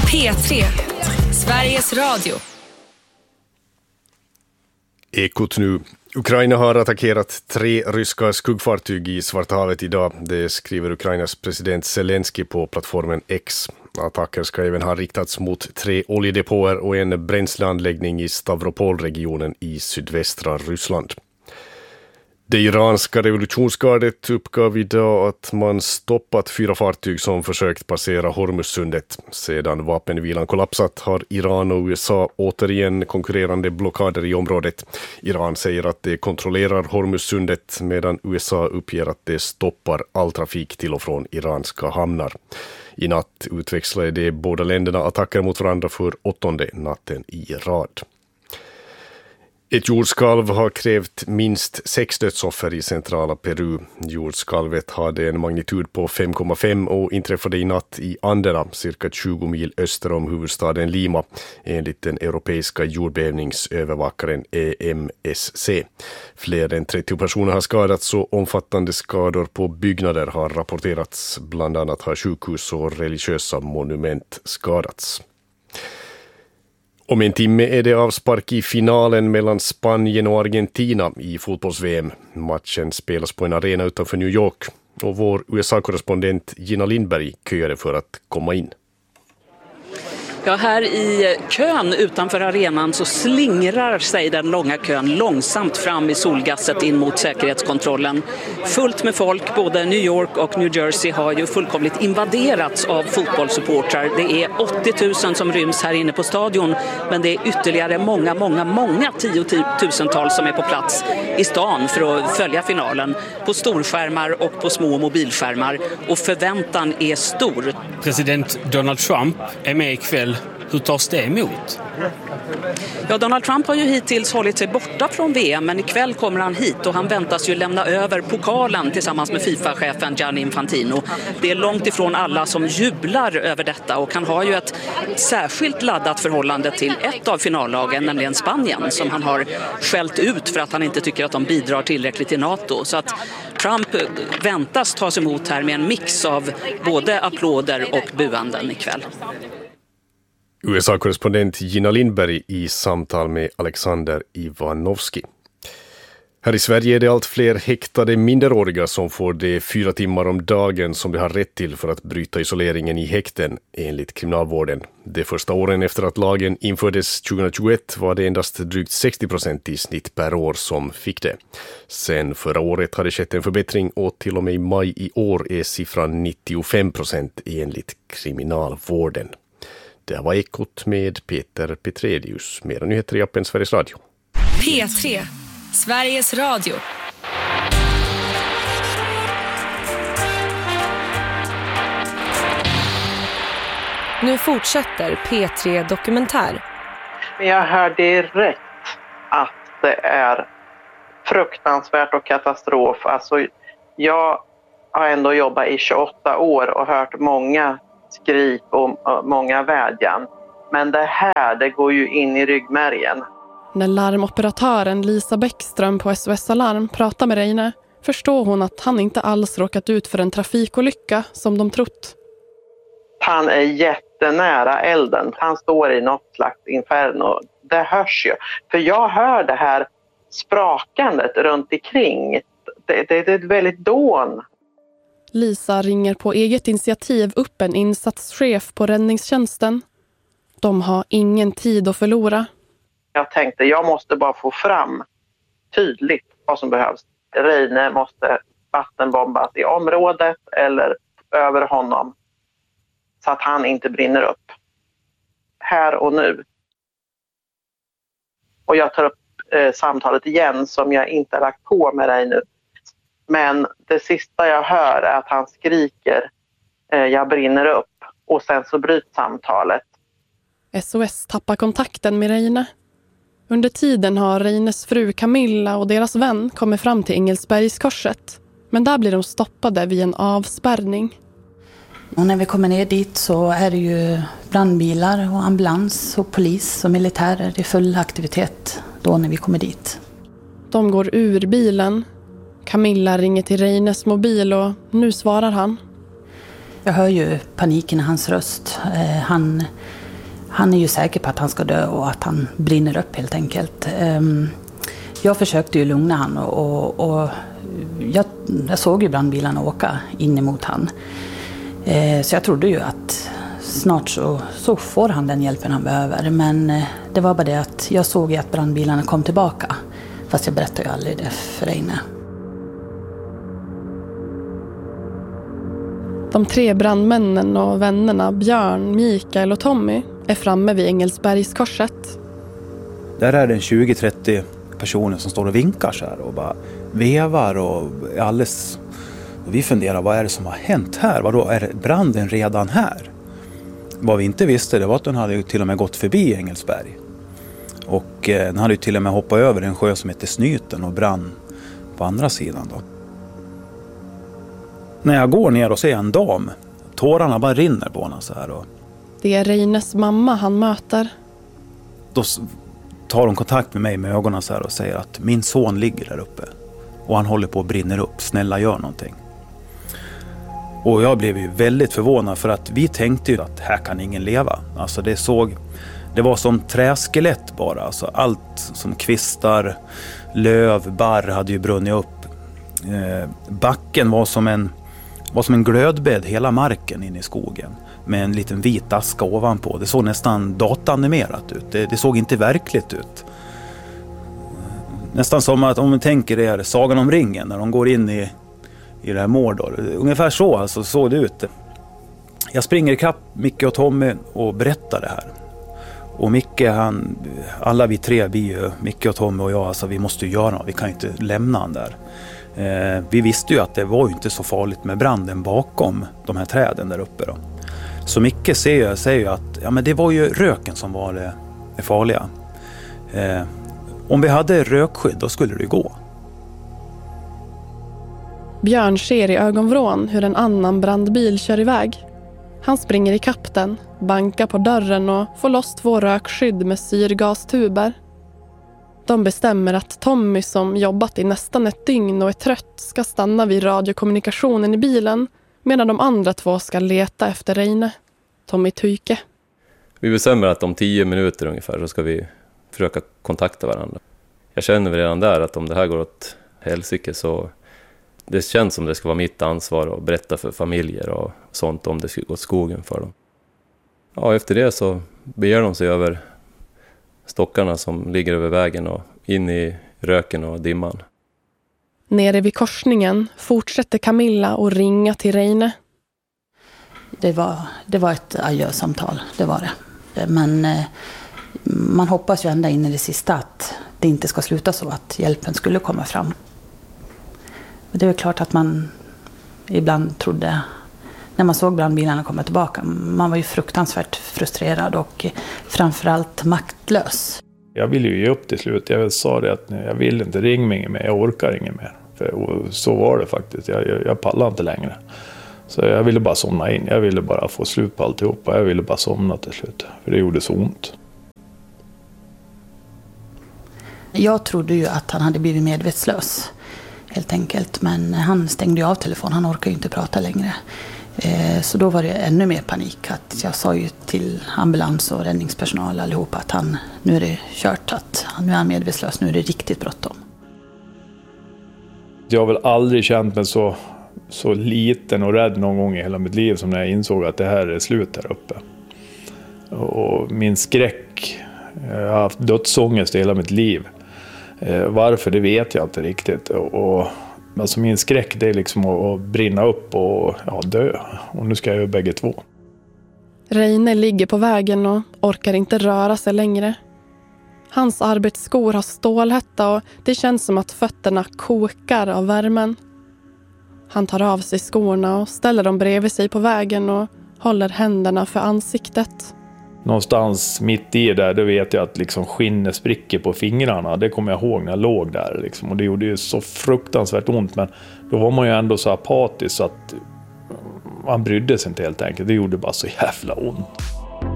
P3, Sveriges Radio. Ekot nu. Ukraina har attackerat 3 ryska skuggfartyg i Svarta havet idag. Det skriver Ukrainas president Zelensky på plattformen X. Attacker ska även ha riktats mot 3 oljedepåer och en bränsleanläggning i Stavropol-regionen i sydvästra Ryssland. Det iranska revolutionsgardet uppgav idag att man stoppat 4 fartyg som försökt passera Hormuzsundet. Sedan vapenvilan kollapsat har Iran och USA återigen konkurrerande blockader i området. Iran säger att det kontrollerar Hormuzsundet medan USA uppger att det stoppar all trafik till och från iranska hamnar. I natt utväxlade de båda länderna attacker mot varandra för 8:e natten i rad. Ett jordskalv har krävt minst 6 dödsoffer i centrala Peru. Jordskalvet hade en magnitud på 5,5 och inträffade i natt i Anderna, cirka 20 mil öster om huvudstaden Lima, enligt den europeiska jordbävningsövervakaren EMSC. Fler än 30 personer har skadats och omfattande skador på byggnader har rapporterats. Bland annat har sjukhus och religiösa monument skadats. Om en timme är det avspark i finalen mellan Spanien och Argentina i fotbolls-VM. Matchen spelas på en arena utanför New York och vår USA-korrespondent Gina Lindberg köade för att komma in. Ja, här i kön utanför arenan så slingrar sig den långa kön långsamt fram i solgasset in mot säkerhetskontrollen. Fullt med folk, både New York och New Jersey har ju fullkomligt invaderats av fotbollssupportrar. Det är 80 000 som ryms här inne på stadion, men det är ytterligare många tiotusentals som är på plats i stan för att följa finalen på storskärmar och på små mobilskärmar, och förväntan är stor. President Donald Trump är med ikväll. Hur tas det emot? Ja, Donald Trump har ju hittills hållit sig borta från VM, men ikväll kommer han hit och han väntas ju lämna över pokalen tillsammans med FIFA-chefen Gianni Infantino. Det är långt ifrån alla som jublar över detta, och han har ju ett särskilt laddat förhållande till ett av finallagen, nämligen Spanien, som han har skällt ut för att han inte tycker att de bidrar tillräckligt till NATO. Så att Trump väntas tas emot här med en mix av både applåder och buanden ikväll. USA-korrespondent Gina Lindberg i samtal med Alexander Ivanovski. Här i Sverige är det allt fler häktade minderåriga som får de 4 timmar om dagen som de har rätt till för att bryta isoleringen i häkten, enligt kriminalvården. De första åren efter att lagen infördes 2021 var det endast drygt 60% i snitt per år som fick det. Sen förra året hade skett en förbättring och till och med i maj i år är siffran 95% enligt kriminalvården. Det var Ekot med Peter Petredius. Mera nyheter i appen Sveriges Radio. P3, Sveriges Radio. Nu fortsätter P3 Dokumentär. Jag hör direkt att det är fruktansvärt och katastrof. Alltså, jag har ändå jobbat i 28 år och hört många skrik och många vädjan. Men det här, det går ju in i ryggmärgen. När larmoperatören Lisa Bäckström på SOS Alarm pratar med Reine förstår hon att han inte alls råkat ut för en trafikolycka som de trott. Han är jättenära elden. Han står i något slags inferno. Det hörs ju. För jag hör det här sprakandet runt omkring. Det är ett väldigt dån. Lisa ringer på eget initiativ upp en insatschef på räddningstjänsten. De har ingen tid att förlora. Jag tänkte, jag måste bara få fram tydligt vad som behövs. Reine måste vattenbombas i området eller över honom så att han inte brinner upp. Här och nu. Och jag tar upp samtalet igen som jag inte har lagt på med dig nu. Men det sista jag hör är att han skriker jag brinner upp, och sen så bryts samtalet. SOS tappar kontakten med Reine. Under tiden har Reines fru Camilla och deras vän kommit fram till Engelsbergskorset. Men där blir de stoppade vid en avspärrning. Och när vi kommer ner dit så är det ju brandbilar och ambulans och polis och militärer i full aktivitet då när vi kommer dit. De går ur bilen. Camilla ringer till Reines mobil och nu svarar han. Jag hör ju paniken i hans röst. Han är ju säker på att han ska dö och att han brinner upp helt enkelt. Jag försökte ju lugna han och jag såg ju brandbilarna åka in emot han. Så jag trodde ju att snart så får han den hjälpen han behöver. Men det var bara det att jag såg ju att brandbilarna kom tillbaka. Fast jag berättade ju aldrig det för Reine. De 3 brandmännen och vännerna Björn, Mikael och Tommy är framme vid Engelsbergskorset. Där är det 20-30 personer som står och vinkar så här och bara vevar och alldeles... Och vi funderar, vad är det som har hänt här? Vadå, är branden redan här? Vad vi inte visste, det var att den hade ju till och med gått förbi Engelsberg. Och den hade ju till och med hoppat över en sjö som heter Snyten och brann på andra sidan då. När jag går ner och ser en dam, tårarna bara rinner på henne så här. Och det är Reines mamma han möter. då tar hon kontakt med mig med ögonen så här och säger att min son ligger där uppe. Och han håller på att brinna upp, snälla gör någonting. Och jag blev ju väldigt förvånad för att vi tänkte ju att här kan ingen leva. Alltså det var som träskelett bara. Alltså allt som kvistar, löv, barr hade ju brunnit upp. Backen var som en glödbädd, hela marken in i skogen. Med en liten vit aska ovanpå. Det såg nästan datanimerat ut. Det såg inte verkligt ut. Nästan som att, om man tänker er Sagan om ringen, när de går in i det här Mordor. Ungefär så alltså, såg det ut. Jag springer ikapp Micke och Tommy och berättar det här. Och Micke, alla vi tre, Micke och Tommy och jag, alltså, vi måste göra något. Vi kan ju inte lämna han där. Vi visste ju att det var ju inte så farligt med branden bakom de här träden där uppe då. Så Micke säger ju att ja, men det var ju röken som var det farliga. Om vi hade rökskydd då skulle det gå. Björn ser i ögonvrån hur en annan brandbil kör iväg. Han springer i kapten, bankar på dörren och får loss 2 rökskydd med syrgastuber. De bestämmer att Tommy, som jobbat i nästan ett dygn och är trött, ska stanna vid radiokommunikationen i bilen medan de andra 2 ska leta efter Reine. Tommy Tyke. Vi bestämmer att om 10 minuter ungefär så ska vi försöka kontakta varandra. Jag känner redan där att om det här går åt helsike så det känns som det ska vara mitt ansvar att berätta för familjer och sånt om det ska gå åt skogen för dem. Ja, efter det så beger de sig över stockarna som ligger över vägen och in i röken och dimman. Nere vid korsningen fortsätter Camilla att ringa till Reine. Det var ett adjösamtal, det var det. Men man hoppas ju ända in i det sista att det inte ska sluta så, att hjälpen skulle komma fram. Det är väl klart att man ibland trodde, när man såg brandbilarna komma tillbaka, man var ju fruktansvärt frustrerad och framförallt maktlös. Jag ville ju ge upp till slut. Jag sa det att jag vill inte, ring mig mer, jag orkar inget mer. Och så var det faktiskt, jag pallar inte längre. Så jag ville bara somna in, jag ville bara få slut på alltihopa, jag ville bara somna till slut. För det gjorde så ont. Jag trodde ju att han hade blivit medvetslös helt enkelt. Men han stängde ju av telefonen, han orkar ju inte prata längre. Så då var det ännu mer panik. Att jag sa ju till ambulans och räddningspersonal allihopa att nu är det kört, att nu är han medvetslös, nu är det riktigt bråttom. Jag har väl aldrig känt mig så liten och rädd någon gång i hela mitt liv som när jag insåg att det här är slut här uppe. Och min skräck, jag har haft dödsångest i hela mitt liv. Varför, det vet jag inte riktigt. Alltså min skräck, det är liksom att brinna upp och dö. Och nu ska jag ju bägge 2. Reine ligger på vägen och orkar inte röra sig längre. Hans arbetsskor har stålhätta och det känns som att fötterna kokar av värmen. Han tar av sig skorna och ställer dem bredvid sig på vägen och håller händerna för ansiktet. Någonstans mitt i där, då vet jag att liksom skinnet spricker på fingrarna. Det kommer jag ihåg när jag låg där. Liksom. Och det gjorde ju så fruktansvärt ont. Men då var man ju ändå så apatisk så att man brydde sig inte helt enkelt. Det gjorde bara så jävla ont.